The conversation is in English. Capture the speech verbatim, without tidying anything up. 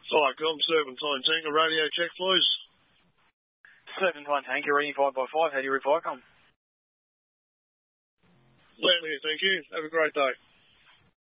Cycom, Serpentine Tanker, radio check, please. Serpentine Tanker, reading five by five. How do you read Cycom? Loudly, thank you. Have a great day.